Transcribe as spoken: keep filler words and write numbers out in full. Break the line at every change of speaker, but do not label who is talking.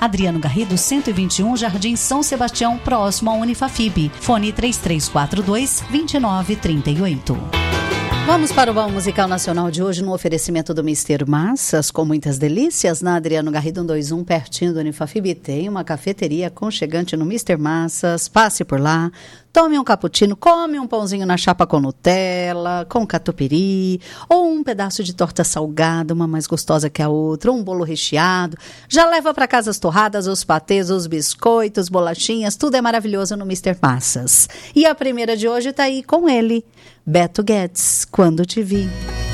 Adriano Garrido, cento e vinte e um, Jardim São Sebastião, próximo à Unifafib. Fone três três quatro dois, dois nove três oito. Vamos para o Baú Musical Nacional de hoje no oferecimento do mister Massas, com muitas delícias, na Adriano Garrido cento e vinte e um, pertinho do Unifafib. Tem uma cafeteria aconchegante no mister Massas, passe por lá, tome um cappuccino, come um pãozinho na chapa com Nutella, com catupiry, ou um pedaço de torta salgada, uma mais gostosa que a outra, ou um bolo recheado. Já leva para casa as torradas, os patês, os biscoitos, bolachinhas, tudo é maravilhoso no mister Massas. E a primeira de hoje está aí com ele, Beto Guedes, Quando Te Vi.